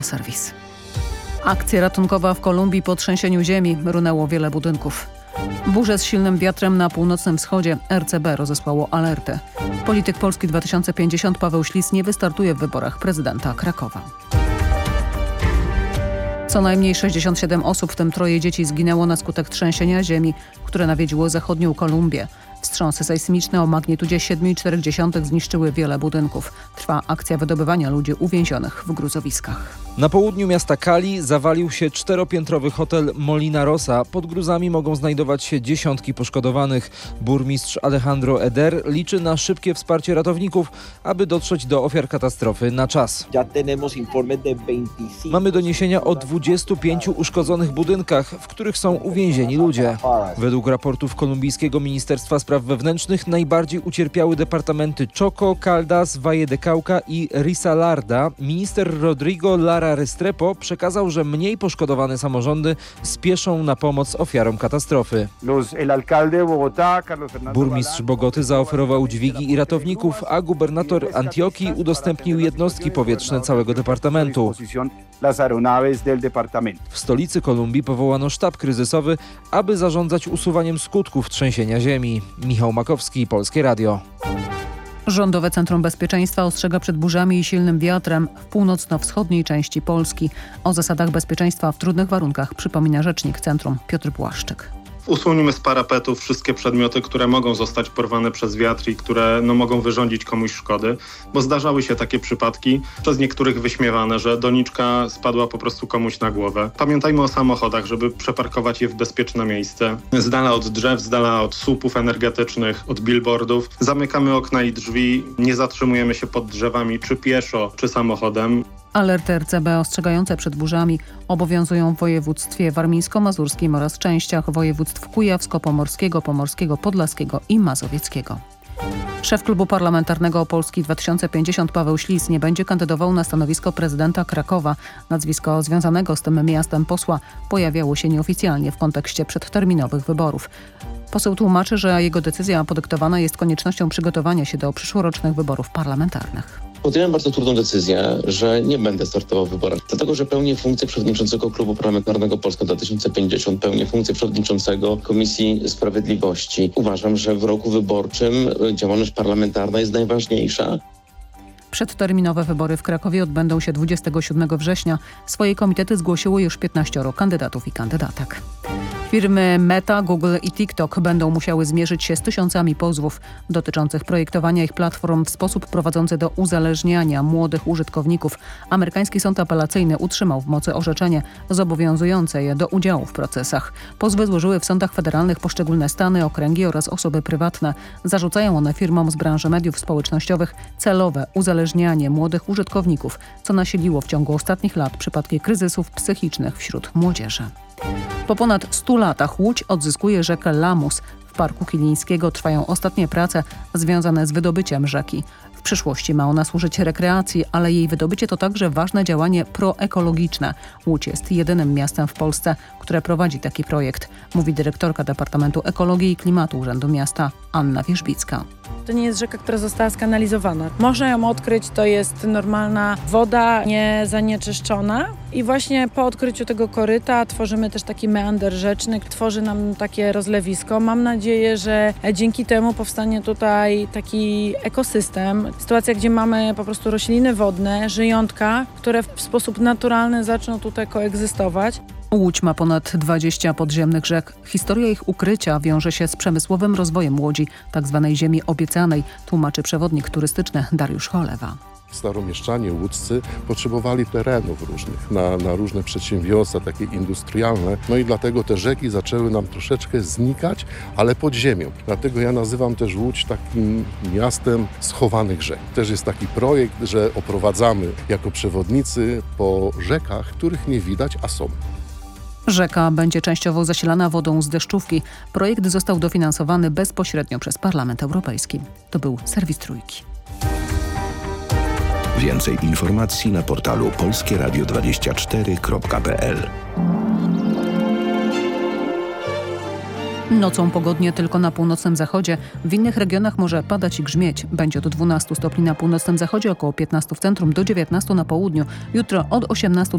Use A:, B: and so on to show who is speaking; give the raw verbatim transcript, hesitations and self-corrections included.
A: Serwis. Akcja ratunkowa w Kolumbii po trzęsieniu ziemi. Runęło wiele budynków. Burze z silnym wiatrem na północnym wschodzie. R C B rozesłało alertę. Polityk Polski dwa tysiące pięćdziesiąt Paweł Ślis nie wystartuje w wyborach prezydenta Krakowa. Co najmniej sześćdziesiąt siedem osób, w tym troje dzieci, zginęło na skutek trzęsienia ziemi, które nawiedziło zachodnią Kolumbię. Wstrząsy sejsmiczne o magnitudzie siedem przecinek cztery zniszczyły wiele budynków. Trwa akcja wydobywania ludzi uwięzionych w gruzowiskach.
B: Na południu miasta Cali zawalił się czteropiętrowy hotel Molina Rosa. Pod gruzami mogą znajdować się dziesiątki poszkodowanych. Burmistrz Alejandro Eder liczy na szybkie wsparcie ratowników, aby dotrzeć do ofiar katastrofy na czas. Mamy doniesienia o dwudziestu pięciu uszkodzonych budynkach, w których są uwięzieni ludzie. Według raportów kolumbijskiego Ministerstwa Spraw Wewnętrznych najbardziej ucierpiały departamenty Chocó, Caldas, Valle de Cauca i Risaralda. Minister Rodrigo Lara Restrepo przekazał, że mniej poszkodowane samorządy spieszą na pomoc ofiarom katastrofy. Burmistrz Bogoty zaoferował dźwigi i ratowników, a gubernator Antioquii udostępnił jednostki powietrzne całego departamentu. W stolicy Kolumbii powołano sztab kryzysowy, aby zarządzać usuwaniem skutków trzęsienia ziemi. Michał Makowski, Polskie Radio.
A: Rządowe Centrum Bezpieczeństwa ostrzega przed burzami i silnym wiatrem w północno-wschodniej części Polski. O zasadach bezpieczeństwa w trudnych warunkach przypomina rzecznik centrum Piotr Błaszczyk.
C: Usuńmy z parapetów wszystkie przedmioty, które mogą zostać porwane przez wiatr i które no, mogą wyrządzić komuś szkody, bo zdarzały się takie przypadki, przez niektórych wyśmiewane, że doniczka spadła po prostu komuś na głowę. Pamiętajmy o samochodach, żeby przeparkować je w bezpieczne miejsce, z dala od drzew, z dala od słupów energetycznych, od billboardów. Zamykamy okna i drzwi, nie zatrzymujemy się pod drzewami, czy pieszo, czy samochodem.
A: Alerty R C B ostrzegające przed burzami obowiązują w województwie warmińsko-mazurskim oraz częściach województw kujawsko-pomorskiego, pomorskiego, podlaskiego i mazowieckiego. Szef Klubu Parlamentarnego Polski dwa tysiące pięćdziesiąt Paweł Ślis nie będzie kandydował na stanowisko prezydenta Krakowa. Nazwisko związanego z tym miastem posła pojawiało się nieoficjalnie w kontekście przedterminowych wyborów. Poseł tłumaczy, że jego decyzja podyktowana jest koniecznością przygotowania się do przyszłorocznych wyborów parlamentarnych.
D: Podjąłem bardzo trudną decyzję, że nie będę startował w wyborach, dlatego że pełnię funkcję przewodniczącego Klubu Parlamentarnego Polska dwa tysiące pięćdziesiąt, pełnię funkcję przewodniczącego Komisji Sprawiedliwości. Uważam, że w roku wyborczym działalność parlamentarna jest najważniejsza.
A: Przedterminowe wybory w Krakowie odbędą się dwudziestego siódmego września. Swoje komitety zgłosiło już piętnaścioro kandydatów i kandydatek. Firmy Meta, Google i TikTok będą musiały zmierzyć się z tysiącami pozwów dotyczących projektowania ich platform w sposób prowadzący do uzależniania młodych użytkowników. Amerykański sąd apelacyjny utrzymał w mocy orzeczenie zobowiązujące je do udziału w procesach. Pozwy złożyły w sądach federalnych poszczególne stany, okręgi oraz osoby prywatne. Zarzucają one firmom z branży mediów społecznościowych celowe uzależnianie młodych użytkowników, co nasiliło w ciągu ostatnich lat przypadki kryzysów psychicznych wśród młodzieży. Po ponad stu latach Łódź odzyskuje rzekę Lamus. W Parku Kilińskiego trwają ostatnie prace związane z wydobyciem rzeki. W przyszłości ma ona służyć rekreacji, ale jej wydobycie to także ważne działanie proekologiczne. Łódź jest jedynym miastem w Polsce, które prowadzi taki projekt, mówi dyrektorka Departamentu Ekologii i Klimatu Urzędu Miasta Anna Wierzbicka.
E: To nie jest rzeka, która została skanalizowana. Można ją odkryć, to jest normalna woda, niezanieczyszczona. I właśnie po odkryciu tego koryta tworzymy też taki meander rzeczny, tworzy nam takie rozlewisko. Mam nadzieję, że dzięki temu powstanie tutaj taki ekosystem. Sytuacja, gdzie mamy po prostu rośliny wodne, żyjątka, które w sposób naturalny zaczną tutaj koegzystować.
A: Łódź ma ponad dwadzieścia podziemnych rzek. Historia ich ukrycia wiąże się z przemysłowym rozwojem Łodzi, tzw. ziemi obiecanej, tłumaczy przewodnik turystyczny Dariusz Cholewa.
F: Staromieszczanie łódzcy potrzebowali terenów różnych na, na różne przedsiębiorstwa, takie industrialne. No i dlatego te rzeki zaczęły nam troszeczkę znikać, ale pod ziemią. Dlatego ja nazywam też Łódź takim miastem schowanych rzek. Też jest taki projekt, że oprowadzamy jako przewodnicy po rzekach, których nie widać, a są.
A: Rzeka będzie częściowo zasilana wodą z deszczówki. Projekt został dofinansowany bezpośrednio przez Parlament Europejski. To był serwis Trójki.
G: Więcej informacji na portalu polskie radio dwadzieścia cztery kropka p l.
A: Nocą pogodnie tylko na północnym zachodzie. W innych regionach może padać i grzmieć. Będzie od dwunastu stopni na północnym zachodzie, około piętnastu w centrum, do dziewiętnastu na południu. Jutro od osiemnastu